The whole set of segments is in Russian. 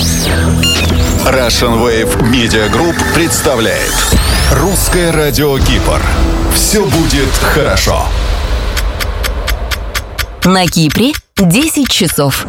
Russian Wave Media Group представляет Русское радио Кипр. Все будет хорошо. На Кипре 10 часов.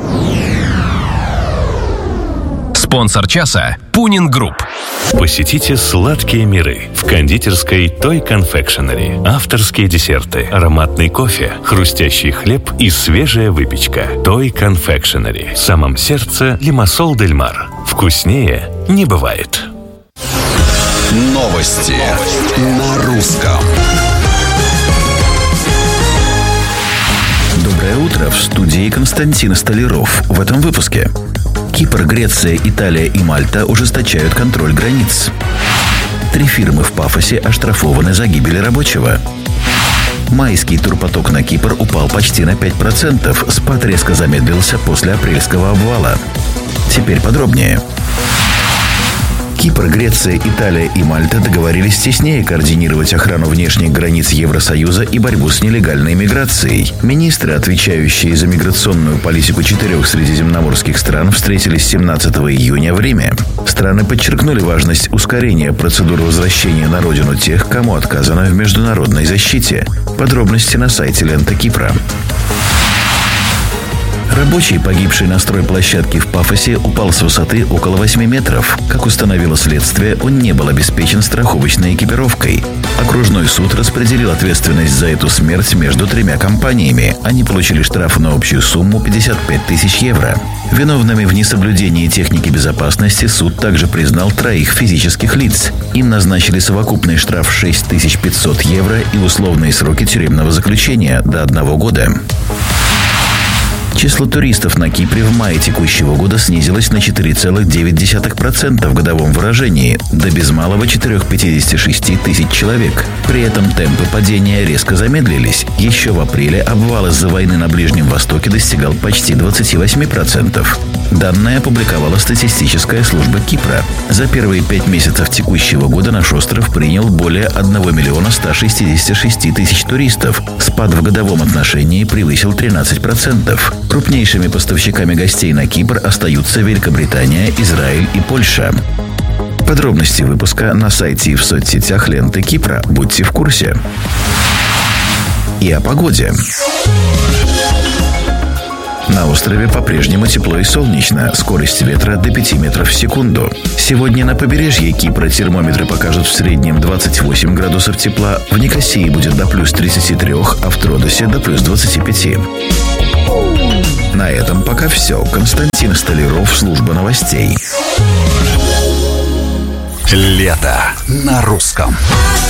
Спонсор часа – Пунин Групп. Посетите сладкие миры в кондитерской Toy Confectionery. Авторские десерты, ароматный кофе, хрустящий хлеб и свежая выпечка. Toy Confectionery. В самом сердце Лимассол дель Мар. Вкуснее не бывает. Новости на русском. Доброе утро, в студии Константин Столяров. В этом выпуске. Кипр, Греция, Италия и Мальта ужесточают контроль границ. 3 фирмы в Пафосе оштрафованы за гибель рабочего. Майский турпоток на Кипр упал почти на 5%. Спад резко замедлился после апрельского обвала. Теперь подробнее. Кипр, Греция, Италия и Мальта договорились теснее координировать охрану внешних границ Евросоюза и борьбу с нелегальной миграцией. Министры, отвечающие за миграционную политику 4 средиземноморских стран, встретились 17 июня в Риме. Страны подчеркнули важность ускорения процедуры возвращения на родину тех, кому отказано в международной защите. Подробности на сайте Лента Кипра. Рабочий, погибший на стройплощадке в Пафосе, упал с высоты около 8 метров. Как установило следствие, он не был обеспечен страховочной экипировкой. Окружной суд распределил ответственность за эту смерть между 3 компаниями. Они получили штраф на общую сумму 55 тысяч евро. Виновными в несоблюдении техники безопасности суд также признал 3 физических лиц. Им назначили совокупный штраф 6500 евро и условные сроки тюремного заключения до 1 года. Число туристов на Кипре в мае текущего года снизилось на 4,9% в годовом выражении, до без малого 456 тысяч человек. При этом темпы падения резко замедлились. Еще в апреле обвал из-за войны на Ближнем Востоке достигал почти 28%. Данные опубликовала статистическая служба Кипра. За первые 5 месяцев текущего года наш остров принял более 1 миллиона 166 тысяч туристов. Спад в годовом отношении превысил 13%. Крупнейшими поставщиками гостей на Кипр остаются Великобритания, Израиль и Польша. Подробности выпуска на сайте и в соцсетях Ленты Кипра. Будьте в курсе. И о погоде. На острове по-прежнему тепло и солнечно. Скорость ветра до 5 метров в секунду. Сегодня на побережье Кипра термометры покажут в среднем 28 градусов тепла. В Никосии будет до плюс 33, а в Тродосе до плюс 25. На этом пока все. Константин Столяров, служба новостей. Лето на русском.